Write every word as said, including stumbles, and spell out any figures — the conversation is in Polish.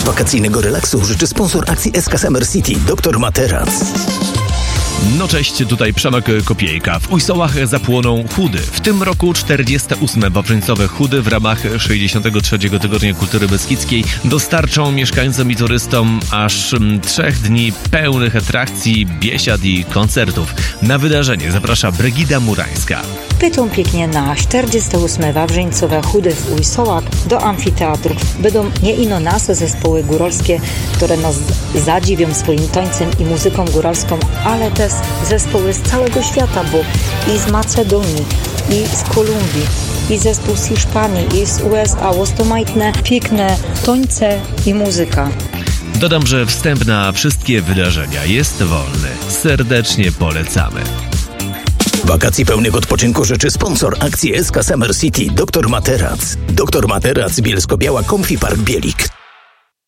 Wakacyjnego relaksu życzy sponsor akcji S K Summer City, doktor Materac. No cześć, tutaj Przemek Kopiejka. W Ujsołach zapłoną chudy. W tym roku czterdzieste ósme wawrzyńcowe chudy w ramach sześćdziesiątego trzeciego Tygodnia Kultury Beskidzkiej dostarczą mieszkańcom i turystom aż trzech dni pełnych atrakcji, biesiad i koncertów. Na wydarzenie zaprasza Brygida Murańska. Pytam pięknie na czterdzieste ósme wawrzyńcowe chudy w Ujsołach do amfiteatru. Będą nie ino nas zespoły góralskie, które nas zadziwią swoim tańcem i muzyką góralską, ale też zespoły z całego świata, bo i z Macedonii, i z Kolumbii, i zespół z Hiszpanii, i z U S A. Łostomajtne, piękne tańce i muzyka. Dodam, że wstęp na wszystkie wydarzenia jest wolny. Serdecznie polecamy. Wakacji pełnych odpoczynku życzy sponsor akcji S K Summer City, doktor Materac. doktor Materac, Bielsko-Biała, Comfy Park Bielik.